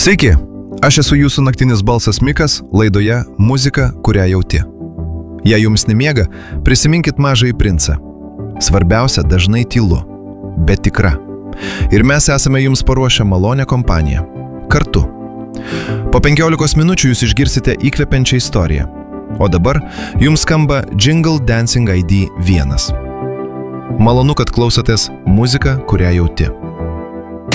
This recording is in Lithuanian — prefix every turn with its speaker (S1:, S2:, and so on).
S1: Sveiki, aš esu jūsų naktinis balsas Mikas laidoje Muzika, kurią jauti. Jei jums nemiega, prisiminkit Mažąjį princą. Svarbiausia dažnai tylu, bet tikra. Ir mes esame jums paruošę malonę kompaniją. Kartu. Po 15 minučių jūs išgirsite įkvepiančią istoriją. O dabar jums skamba Jingle Dancing ID 1. Malonu, kad klausotės Muzika, kurią jauti.